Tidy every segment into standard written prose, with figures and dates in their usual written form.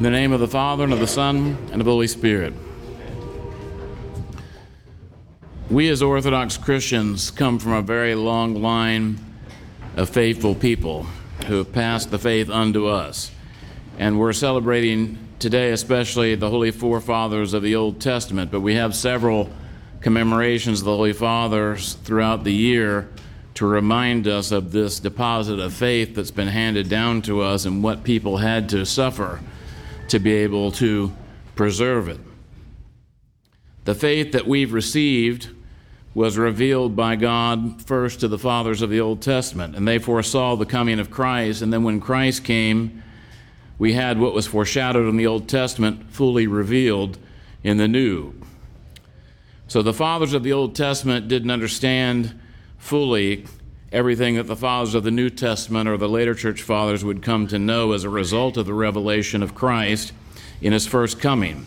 In the name of the Father, and of the Son, and of the Holy Spirit. We as Orthodox Christians come from a very long line of faithful people who have passed the faith unto us. And we're celebrating today especially the Holy Forefathers of the Old Testament, but we have several commemorations of the Holy Fathers throughout the year to remind us of this deposit of faith that's been handed down to us and what people had to suffer to be able to preserve it. The faith that we've received was revealed by God first to the fathers of the Old Testament, and they foresaw the coming of Christ, and then when Christ came, we had what was foreshadowed in the Old Testament fully revealed in the New. So the fathers of the Old Testament didn't understand fully everything that the fathers of the New Testament or the later church fathers would come to know as a result of the revelation of Christ in his first coming.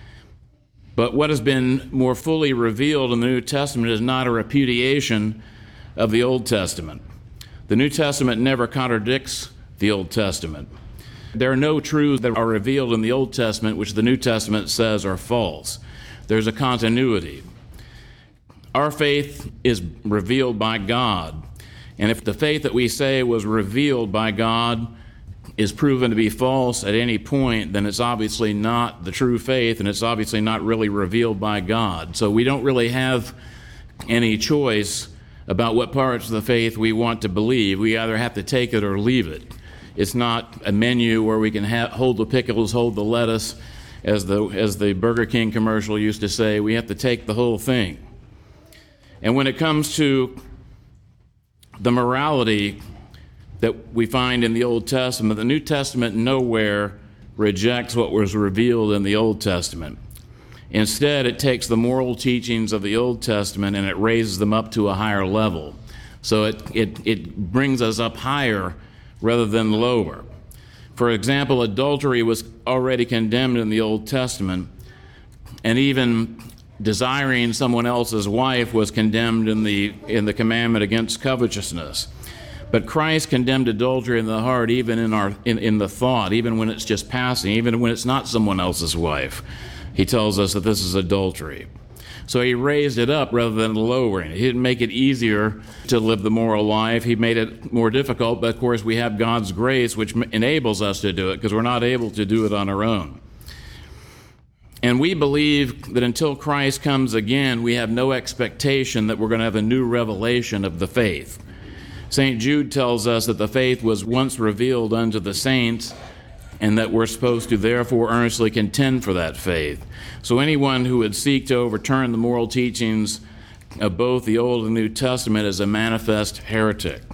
But what has been more fully revealed in the New Testament is not a repudiation of the Old Testament. The New Testament never contradicts the Old Testament. There are no truths that are revealed in the Old Testament which the New Testament says are false. There's a continuity. Our faith is revealed by God. And if the faith that we say was revealed by God is proven to be false at any point, then it's obviously not the true faith, and it's obviously not really revealed by God. So we don't really have any choice about what parts of the faith we want to believe. We either have to take it or leave it. It's not a menu where we can hold the pickles, hold the lettuce, as the Burger King commercial used to say. We have to take the whole thing. And when it comes to the morality that we find in the Old Testament, the New Testament nowhere rejects what was revealed in the Old Testament. Instead, it takes the moral teachings of the Old Testament and it raises them up to a higher level. So it brings us up higher rather than lower. For example, adultery was already condemned in the Old Testament, and even desiring someone else's wife was condemned in the commandment against covetousness. But Christ condemned adultery in the heart, even in the thought, even when it's just passing, even when it's not someone else's wife. He tells us that this is adultery. So he raised it up rather than lowering it. He didn't make it easier to live the moral life. He made it more difficult, but of course we have God's grace which enables us to do it because we're not able to do it on our own. And we believe that until Christ comes again, we have no expectation that we're going to have a new revelation of the faith. St. Jude tells us that the faith was once revealed unto the saints and that we're supposed to therefore earnestly contend for that faith. So anyone who would seek to overturn the moral teachings of both the Old and New Testament is a manifest heretic.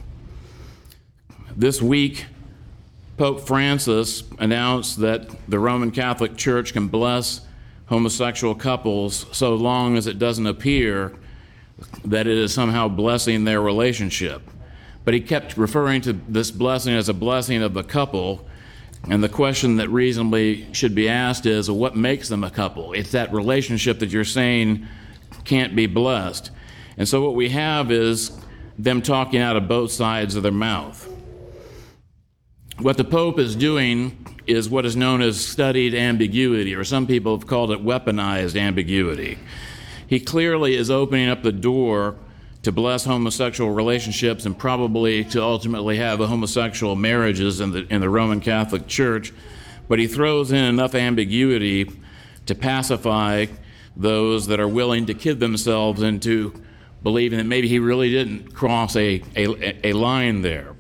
This week, Pope Francis announced that the Roman Catholic Church can bless homosexual couples so long as it doesn't appear that it is somehow blessing their relationship. But he kept referring to this blessing as a blessing of the couple, and the question that reasonably should be asked is, well, what makes them a couple? It's that relationship that you're saying can't be blessed. And so what we have is them talking out of both sides of their mouth. What the Pope is doing is what is known as studied ambiguity, or some people have called it weaponized ambiguity. He clearly is opening up the door to bless homosexual relationships and probably to ultimately have homosexual marriages in the Roman Catholic Church, but he throws in enough ambiguity to pacify those that are willing to kid themselves into believing that maybe he really didn't cross a line there.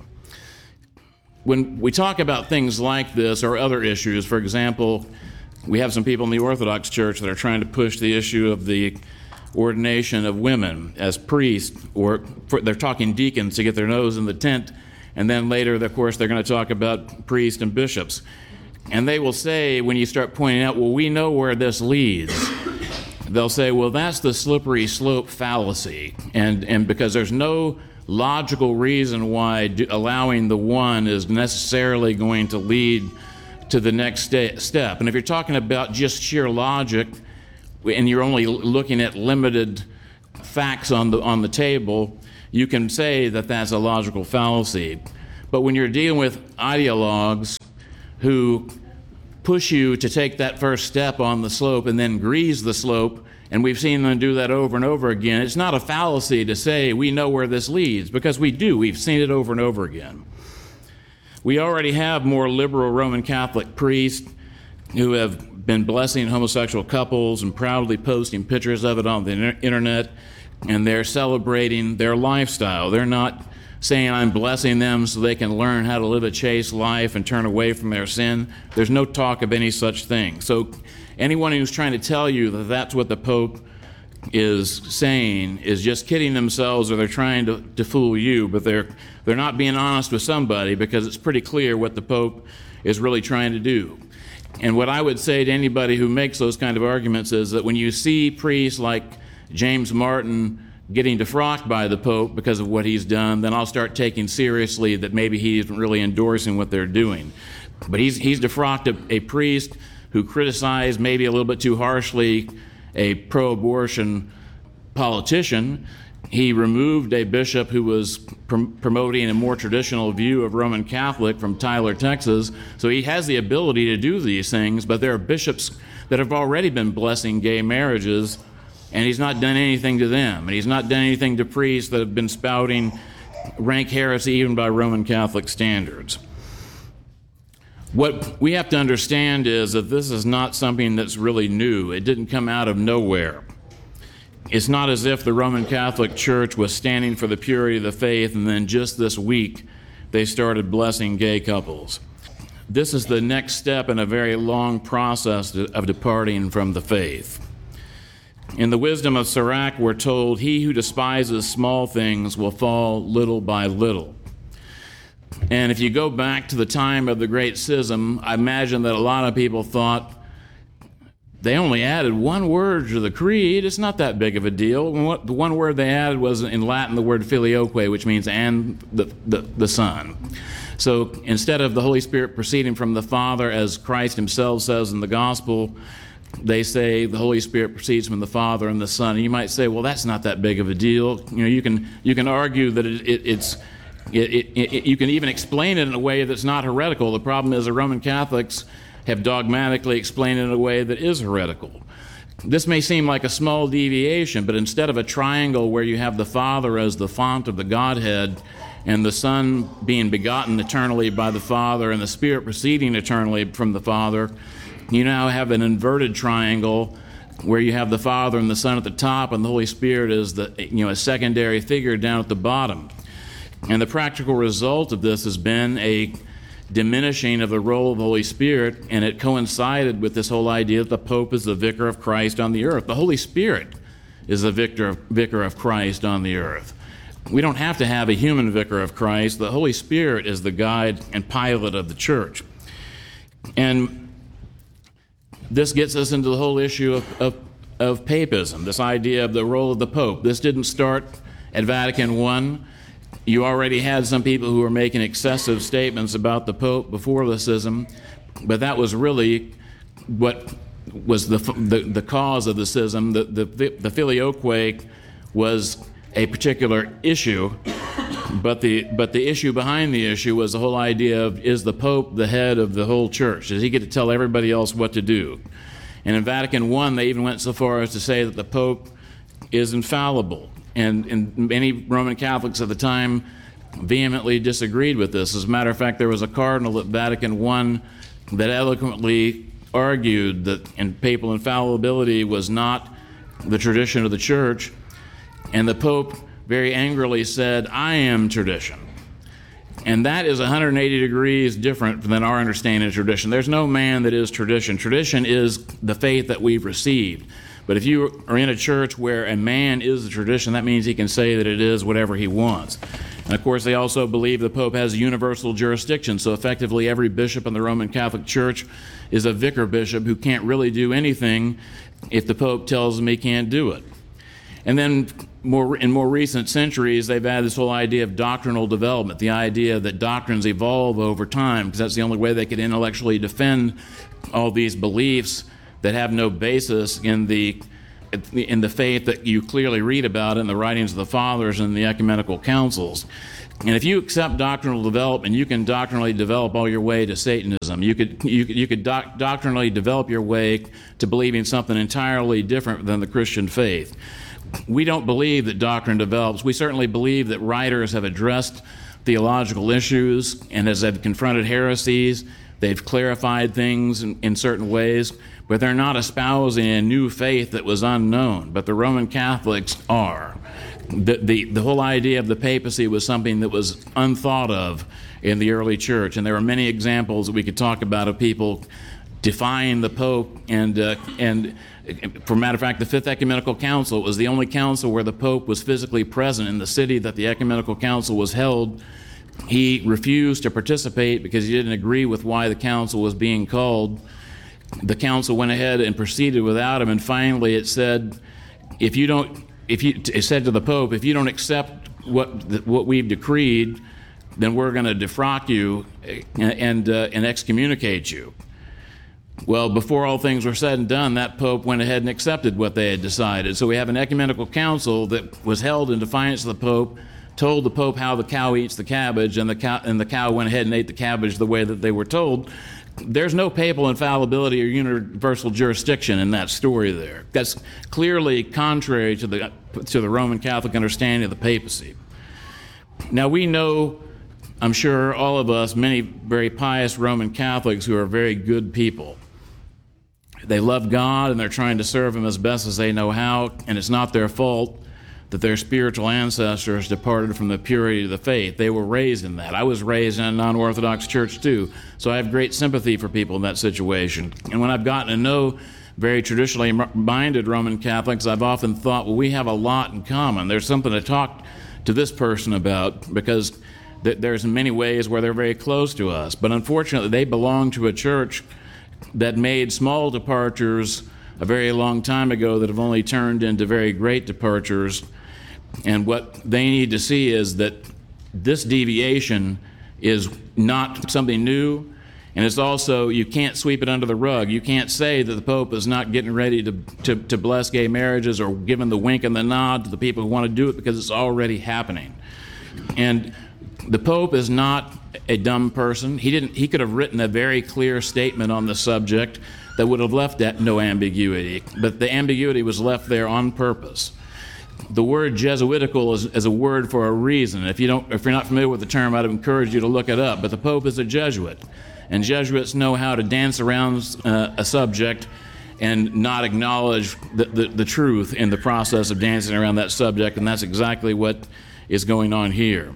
When we talk about things like this or other issues, for example, we have some people in the Orthodox Church that are trying to push the issue of the ordination of women as priests, or they're talking deacons to get their nose in the tent, and then later, of course, they're going to talk about priests and bishops. And they will say, when you start pointing out, well, we know where this leads, they'll say, well, that's the slippery slope fallacy, and because there's no logical reason why allowing the one is necessarily going to lead to the next step. And if you're talking about just sheer logic, and you're only looking at limited facts on the table, you can say that that's a logical fallacy. But when you're dealing with ideologues who push you to take that first step on the slope and then grease the slope, and we've seen them do that over and over again. It's not a fallacy to say we know where this leads, because we do. We've seen it over and over again. We already have more liberal Roman Catholic priests who have been blessing homosexual couples and proudly posting pictures of it on the internet, and they're celebrating their lifestyle. They're not saying I'm blessing them so they can learn how to live a chaste life and turn away from their sin. There's no talk of any such thing. So anyone who's trying to tell you that that's what the Pope is saying is just kidding themselves, or they're trying to fool you, but they're not being honest with somebody, because it's pretty clear what the Pope is really trying to do. And what I would say to anybody who makes those kind of arguments is that when you see priests like James Martin getting defrocked by the Pope because of what he's done, then I'll start taking seriously that maybe he isn't really endorsing what they're doing. But he's defrocked a priest who criticized maybe a little bit too harshly a pro-abortion politician. He removed a bishop who was promoting a more traditional view of Roman Catholic from Tyler, Texas. So he has the ability to do these things, but there are bishops that have already been blessing gay marriages, and he's not done anything to them. And he's not done anything to priests that have been spouting rank heresy even by Roman Catholic standards. What we have to understand is that this is not something that's really new. It didn't come out of nowhere. It's not as if the Roman Catholic Church was standing for the purity of the faith and then just this week they started blessing gay couples. This is the next step in a very long process of departing from the faith. In the wisdom of Sirach, we're told, "He who despises small things will fall little by little." And if you go back to the time of the Great Schism, I imagine that a lot of people thought they only added one word to the creed. It's not that big of a deal. The one word they added was in Latin the word filioque, which means "and the Son." So instead of the Holy Spirit proceeding from the Father, as Christ himself says in the Gospel, they say the Holy Spirit proceeds from the Father and the Son. And you might say, well, that's not that big of a deal. You know, you can argue that you can even explain it in a way that's not heretical. The problem is the Roman Catholics have dogmatically explained it in a way that is heretical. This may seem like a small deviation, but instead of a triangle where you have the Father as the font of the Godhead and the Son being begotten eternally by the Father and the Spirit proceeding eternally from the Father, you now have an inverted triangle where you have the Father and the Son at the top, and the Holy Spirit is a secondary figure down at the bottom. And the practical result of this has been a diminishing of the role of the Holy Spirit, and it coincided with this whole idea that the Pope is the vicar of Christ on the earth. The Holy Spirit is the vicar of Christ on the earth. We don't have to have a human vicar of Christ. The Holy Spirit is the guide and pilot of the church. And this gets us into the whole issue of papism, this idea of the role of the Pope. This didn't start at Vatican I. You already had some people who were making excessive statements about the Pope before the schism, but that was really what was the cause of the schism. The filioque was a particular issue, but the issue behind the issue was the whole idea of, is the Pope the head of the whole church? Does he get to tell everybody else what to do? And in Vatican I, they even went so far as to say that the Pope is infallible. And many Roman Catholics at the time vehemently disagreed with this. As a matter of fact, there was a cardinal at Vatican I that eloquently argued that papal infallibility was not the tradition of the church, and the Pope very angrily said, "I am tradition." And that is 180 degrees different than our understanding of tradition. There's no man that is tradition. Tradition is the faith that we've received. But if you are in a church where a man is the tradition, that means he can say that it is whatever he wants. And of course, they also believe the Pope has universal jurisdiction. So effectively, every bishop in the Roman Catholic Church is a vicar bishop who can't really do anything if the Pope tells him he can't do it. And then in more recent centuries, they've had this whole idea of doctrinal development, the idea that doctrines evolve over time, because that's the only way they could intellectually defend all these beliefs that have no basis in the in the faith that you clearly read about in the writings of the fathers and the ecumenical councils. And if you accept doctrinal development, you can doctrinally develop all your way to Satanism. You could doctrinally develop your way to believing something entirely different than the Christian faith. We don't believe that doctrine develops. We certainly believe that writers have addressed theological issues, and as they've confronted heresies, they've clarified things in certain ways, but they're not espousing a new faith that was unknown. But the Roman Catholics are. The whole idea of the papacy was something that was unthought of in the early church, and there are many examples that we could talk about of people defying the Pope, and for a matter of fact, the Fifth Ecumenical Council was the only council where the Pope was physically present in the city that the Ecumenical Council was held. He refused to participate because he didn't agree with why the council was being called. The council went ahead and proceeded without him, and finally it said, it said to the Pope, if you don't accept what we've decreed, then we're going to defrock you and excommunicate you. Well, before all things were said and done, that Pope went ahead and accepted what they had decided. So we have an ecumenical council that was held in defiance of the Pope, told the Pope how the cow eats the cabbage, and the cow went ahead and ate the cabbage the way that they were told. There's no papal infallibility or universal jurisdiction in that story there. That's clearly contrary to the Roman Catholic understanding of the papacy. Now we know, I'm sure all of us, many very pious Roman Catholics who are very good people. They love God and they're trying to serve Him as best as they know how, and it's not their fault that their spiritual ancestors departed from the purity of the faith. They were raised in that. I was raised in a non-Orthodox church too, so I have great sympathy for people in that situation. And when I've gotten to know very traditionally minded Roman Catholics, I've often thought, well, we have a lot in common. There's something to talk to this person about, because there's in many ways where they're very close to us. But unfortunately, they belong to a church that made small departures a very long time ago that have only turned into very great departures. And what they need to see is that this deviation is not something new, and it's also, you can't sweep it under the rug. You can't say that the Pope is not getting ready to bless gay marriages or giving the wink and the nod to the people who want to do it, because it's already happening. And the Pope is not a dumb person. He could have written a very clear statement on the subject that would have left that no ambiguity, but the ambiguity was left there on purpose. The word Jesuitical is a word for a reason. If you're not familiar with the term, I'd encourage you to look it up. But the Pope is a Jesuit, and Jesuits know how to dance around a subject and not acknowledge the truth in the process of dancing around that subject, and that's exactly what is going on here.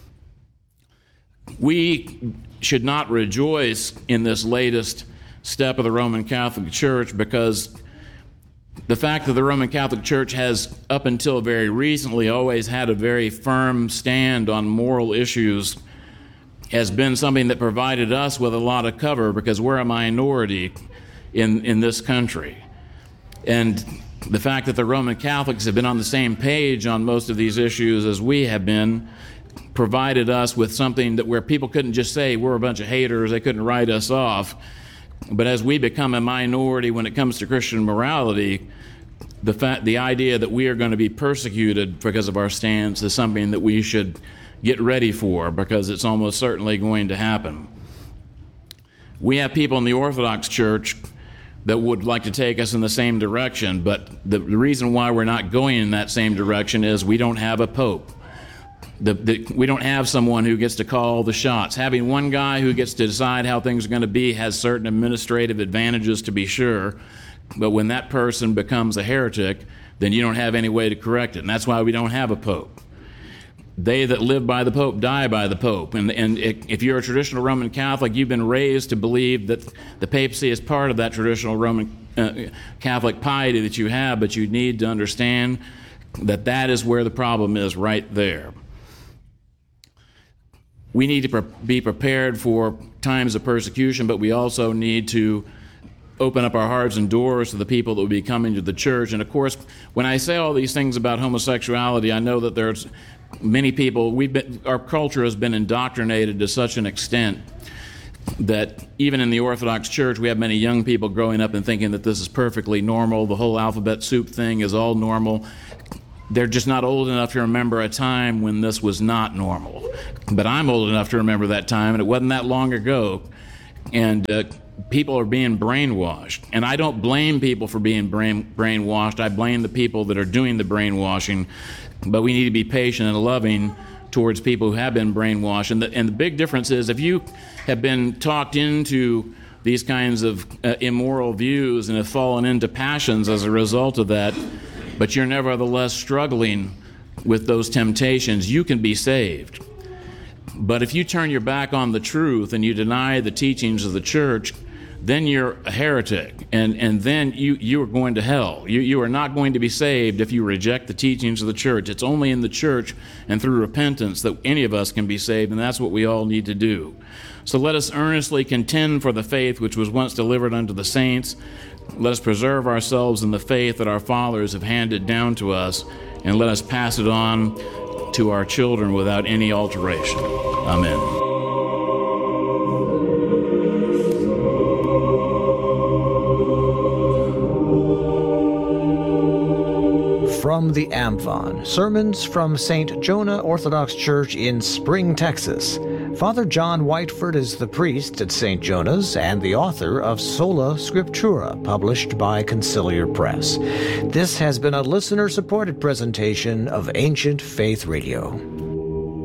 We should not rejoice in this latest step of the Roman Catholic Church, because the fact that the Roman Catholic Church has, up until very recently, always had a very firm stand on moral issues has been something that provided us with a lot of cover, because we're a minority in this country. And the fact that the Roman Catholics have been on the same page on most of these issues as we have been provided us with something that where people couldn't just say we're a bunch of haters, they couldn't write us off. But as we become a minority when it comes to Christian morality, the idea that we are going to be persecuted because of our stance is something that we should get ready for, because it's almost certainly going to happen. We have people in the Orthodox Church that would like to take us in the same direction, but the reason why we're not going in that same direction is we don't have a pope. We don't have someone who gets to call the shots. Having one guy who gets to decide how things are going to be has certain administrative advantages, to be sure, but when that person becomes a heretic, then you don't have any way to correct it, and that's why we don't have a pope. They that live by the Pope die by the Pope. And if you're a traditional Roman Catholic, you've been raised to believe that the papacy is part of that traditional Roman Catholic piety that you have, but you need to understand that that is where the problem is, right there. We need to be prepared for times of persecution, but we also need to open up our hearts and doors to the people that will be coming to the church. And of course, when I say all these things about homosexuality, I know that there's many people, our culture has been indoctrinated to such an extent that even in the Orthodox Church, we have many young people growing up and thinking that this is perfectly normal. The whole alphabet soup thing is all normal. They're just not old enough to remember a time when this was not normal. But I'm old enough to remember that time, and it wasn't that long ago. And people are being brainwashed. And I don't blame people for being brainwashed. I blame the people that are doing the brainwashing. But we need to be patient and loving towards people who have been brainwashed. And the big difference is if you have been talked into these kinds of immoral views and have fallen into passions as a result of that, but you're nevertheless struggling with those temptations, you can be saved. But if you turn your back on the truth and you deny the teachings of the church, then you're a heretic, and then you are going to hell. You are not going to be saved if you reject the teachings of the church. It's only in the church and through repentance that any of us can be saved, and that's what we all need to do. So let us earnestly contend for the faith which was once delivered unto the saints. Let us preserve ourselves in the faith that our fathers have handed down to us, and let us pass it on to our children without any alteration. Amen. From the Amphion, sermons from St. Jonah Orthodox Church in Spring, Texas. Father John Whiteford is the priest at St. Jonah's and the author of Sola Scriptura, published by Conciliar Press. This has been a listener-supported presentation of Ancient Faith Radio.